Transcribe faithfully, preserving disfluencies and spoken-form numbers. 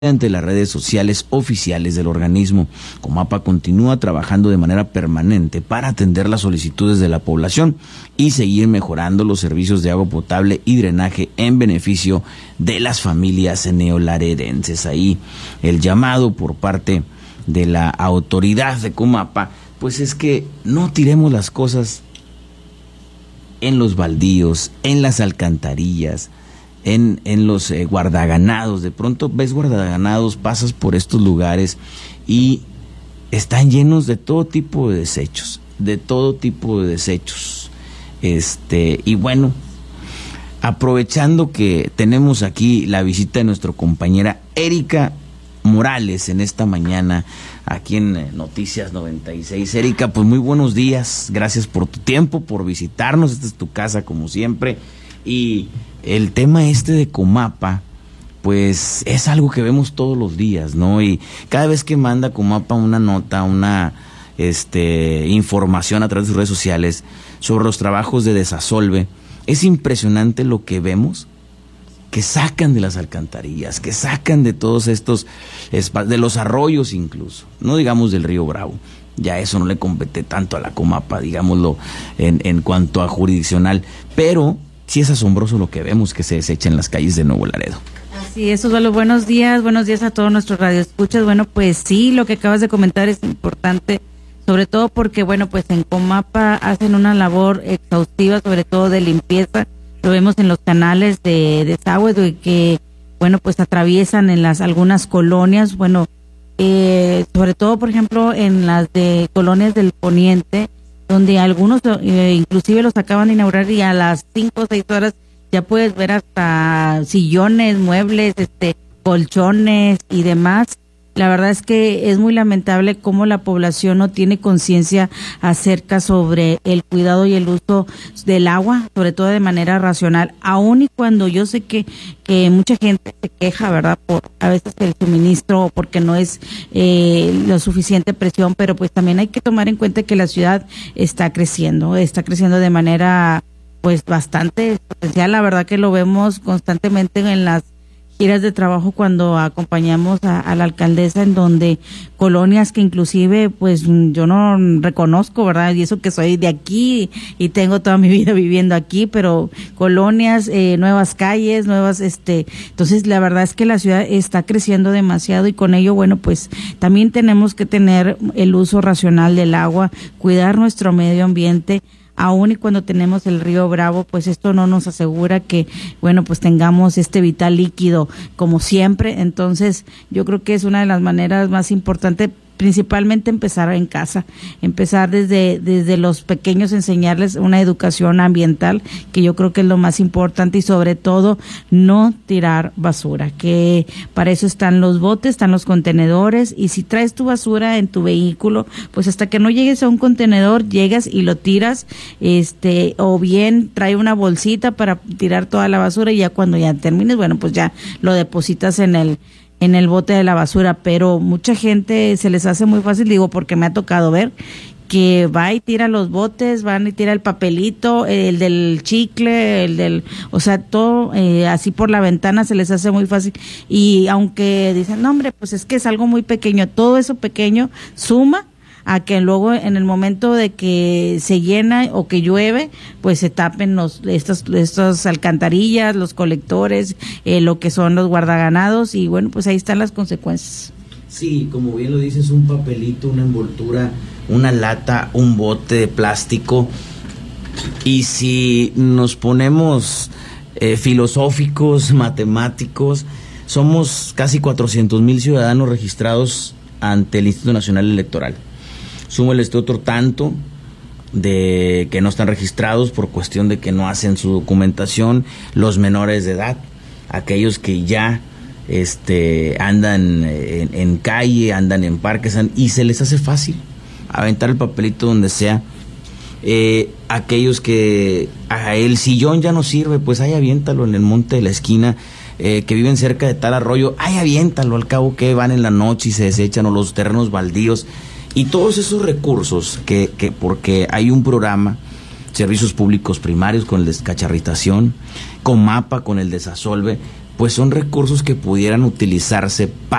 ante las redes sociales oficiales del organismo. Comapa continúa trabajando de manera permanente para atender las solicitudes de la población y seguir mejorando los servicios de agua potable y drenaje en beneficio de las familias neolaredenses. Ahí el llamado por parte de la autoridad de Comapa, pues es que no tiremos las cosas en los baldíos, en las alcantarillas, En, en los eh, guardaganados. De pronto ves guardaganados, pasas por estos lugares y están llenos de todo tipo de desechos, de todo tipo de desechos. Este, y bueno, aprovechando que tenemos aquí la visita de nuestra compañera Erika Morales en esta mañana, aquí en eh, Noticias noventa y seis. Erika, pues muy buenos días, gracias por tu tiempo, por visitarnos, esta es tu casa como siempre. Y el tema este de Comapa, pues es algo que vemos todos los días, ¿no? Y cada vez que manda Comapa una nota, una este, información a través de sus redes sociales sobre los trabajos de desasolve, es impresionante lo que vemos, que sacan de las alcantarillas, que sacan de todos estos, de los arroyos incluso, no digamos del río Bravo. Ya eso no le compete tanto a la Comapa, digámoslo, en, en cuanto a jurisdiccional, pero sí es asombroso lo que vemos que se desecha en las calles de Nuevo Laredo. Así es, Osvaldo, buenos días, buenos días a todos nuestros radioescuchas. Bueno, pues sí, lo que acabas de comentar es importante, sobre todo porque, bueno, pues en Comapa hacen una labor exhaustiva, sobre todo de limpieza, lo vemos en los canales de desagüe, de que, bueno, pues atraviesan en las algunas colonias, bueno, eh, sobre todo, por ejemplo, en las de colonias del Poniente, donde algunos eh, inclusive los acaban de inaugurar y a las cinco o seis horas ya puedes ver hasta sillones, muebles, este, colchones y demás. La verdad es que es muy lamentable cómo la población no tiene conciencia acerca sobre el cuidado y el uso del agua, sobre todo de manera racional, aun y cuando yo sé que, que mucha gente se queja, ¿verdad?, por a veces el suministro, porque no es eh, lo suficiente presión, pero pues también hay que tomar en cuenta que la ciudad está creciendo, está creciendo de manera pues bastante exponencial. La verdad que lo vemos constantemente en las giras de trabajo cuando acompañamos a, a la alcaldesa, en donde colonias que inclusive pues yo no reconozco, ¿verdad? Y eso que soy de aquí y tengo toda mi vida viviendo aquí, pero colonias, eh, nuevas calles, nuevas, este, entonces la verdad es que la ciudad está creciendo demasiado y con ello, bueno, pues también tenemos que tener el uso racional del agua, cuidar nuestro medio ambiente. Aún y cuando tenemos el río Bravo, pues esto no nos asegura que, bueno, pues tengamos este vital líquido como siempre. Entonces, yo creo que es una de las maneras más importantes, principalmente empezar en casa, empezar desde desde los pequeños, enseñarles una educación ambiental, que yo creo que es lo más importante, y sobre todo no tirar basura, que para eso están los botes, están los contenedores, y si traes tu basura en tu vehículo, pues hasta que no llegues a un contenedor, llegas y lo tiras, este, o bien trae una bolsita para tirar toda la basura, y ya cuando ya termines, bueno, pues ya lo depositas en el en el bote de la basura. Pero mucha gente se les hace muy fácil, digo, porque me ha tocado ver que va y tira los botes, van y tira el papelito, el del chicle, el del, o sea, todo eh, así por la ventana, se les hace muy fácil. Y aunque dicen, no hombre, pues es que es algo muy pequeño, todo eso pequeño suma a que luego en el momento de que se llena o que llueve, pues se tapen los estos estas alcantarillas, los colectores, eh, lo que son los guardaganados, y bueno, pues ahí están las consecuencias. Sí, como bien lo dices, un papelito, una envoltura, una lata, un bote de plástico. Y si nos ponemos eh, filosóficos, matemáticos, somos casi cuatrocientos mil ciudadanos registrados ante el Instituto Nacional Electoral. Súmale este otro tanto de que no están registrados por cuestión de que no hacen su documentación, los menores de edad, aquellos que ya este andan en, en calle, andan en parques, y se les hace fácil aventar el papelito donde sea. Eh, aquellos que a el sillón ya no sirve, pues ahí aviéntalo en el monte de la esquina. Eh, que viven cerca de tal arroyo, ahí aviéntalo, al cabo que van en la noche y se desechan, o los terrenos baldíos. Y todos esos recursos que, que porque hay un programa, servicios públicos primarios con el descacharritación, Comapa con el desasolve, pues son recursos que pudieran utilizarse para